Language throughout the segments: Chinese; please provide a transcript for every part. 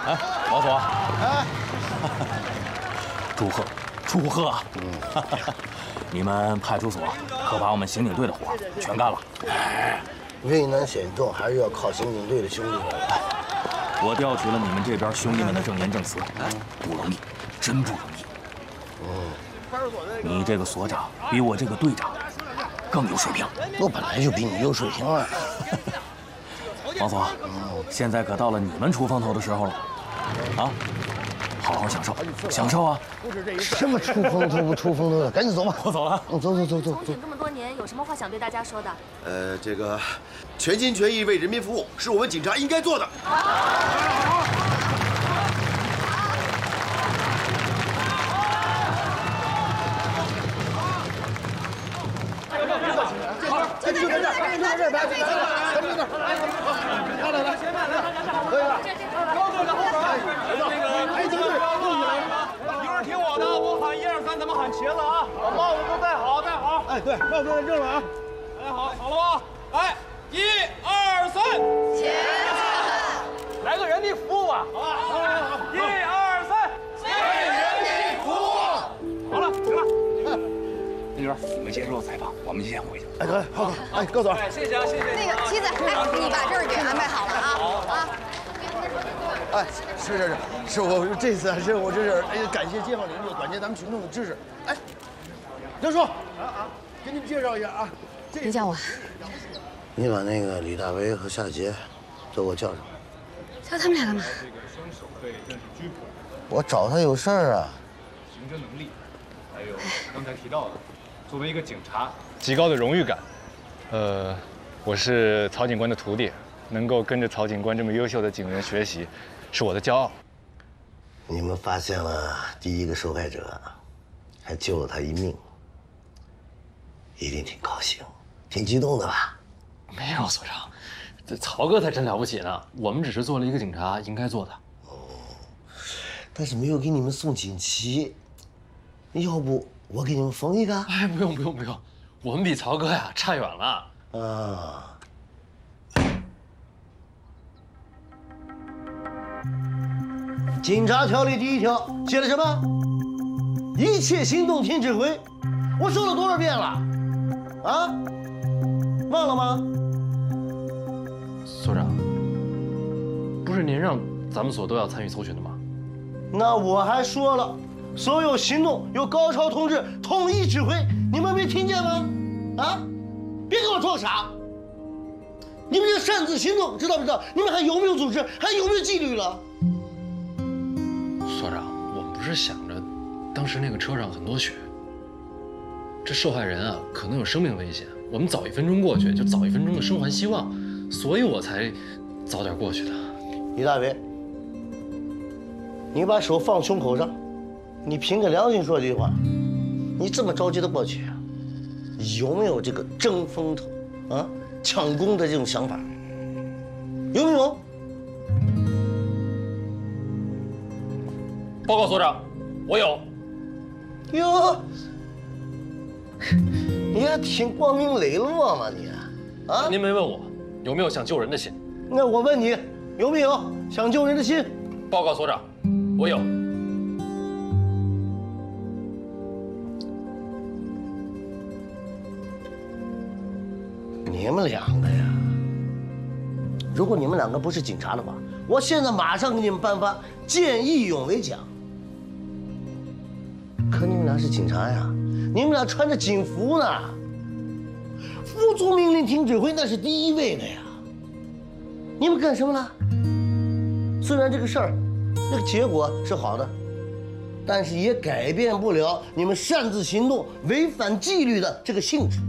哎，老左，哎，祝贺，祝贺啊！你们派出所可把我们刑警队的活全干了。 危难险重还是要靠刑警队的兄弟们。 我调取了你们这边兄弟们的证言证词，不容易，真不容易。你这个所长比我这个队长更有水平。 我本来就比你有水平啊。 王所，现在可到了你们出风头的时候了，啊，好好享受，享受啊！ 什么出风头不出风头的，赶紧走吧。 我走了。 走。 从警这么多年，有什么话想对大家说的？ 这个全心全意为人民服务是我们警察应该做的。 听我的，我喊1、2、3，咱们喊茄子啊！把帽子都戴好，戴好。哎，对，帽子戴正了啊！哎，好了吧？哎，1、2、3，茄子，来个人地服务吧！好，1、2、3，为人地服务。好了，行了。林娟，你们结束了采访，我们先回去。 哎，哥，好，哎，高总， 谢谢啊，谢谢。 那个妻子，哎，你把这儿给安排好了啊！ 哎，是我这次是我这是感谢街坊邻居，感谢咱们群众的支持。哎，刘叔，给你们介绍一下啊。 你叫我。 你把那个李大为和夏杰都给我叫上。 叫他们俩干嘛？ 我找他有事儿啊。 刑侦能力，还有刚才提到的，作为一个警察，极高的荣誉感。我是曹警官的徒弟，能够跟着曹警官这么优秀的警员学习，是我的骄傲。 你们发现了第一个受害者，还救了他一命，一定挺高兴，挺激动的吧？ 没有，所长，这曹哥才真了不起呢。我们只是做了一个警察应该做的。 但是没有给你们送锦旗，要不我给你们封一个？ 哎，不用，我们比曹哥呀差远了。 啊。警察条例第1条写了什么？一切行动听指挥。我说了多少遍了？啊？忘了吗？ 所长，不是您让咱们所都要参与搜寻的吗？ 那我还说了，所有行动由高超同志统一指挥，你们没听见吗？啊？别给我装傻！你们这擅自行动，知道不知道？你们还有没有组织？还有没有纪律了？ 所长，我们不是想着，当时那个车上很多血，这受害人啊可能有生命危险，我们早1分钟过去，就早1分钟的生还希望，所以我才早点过去的。 李大为，你把手放胸口上，你凭着良心说这句话，你这么着急的过去，有没有这个争风头啊、抢功的这种想法？有没有？ 报告所长，我有。 哟，你还挺光明磊落嘛你，啊？ 您没问我有没有想救人的心。 那我问你，有没有想救人的心？ 报告所长，我有。 你们两个呀，如果你们两个不是警察的话，我现在马上给你们颁发见义勇为奖。可你们俩是警察呀，你们俩穿着警服呢，服从命令听指挥那是第一位的呀。你们干什么了？虽然这个事儿，那个结果是好的，但是也改变不了你们擅自行动、违反纪律的这个性质。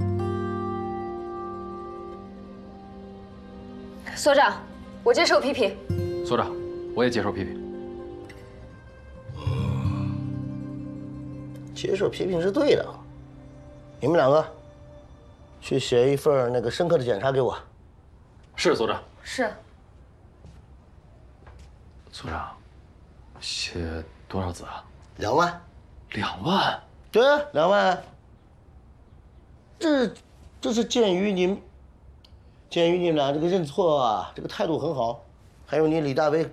所长，我接受批评。 所长，我也接受批评。 接受批评是对的。你们两个去写一份那个深刻的检查给我。 是所长。 是。 所长，写多少字啊 2万。 2万？ 对，2万。这是鉴于你们俩这个认错啊，这个态度很好，还有你李大为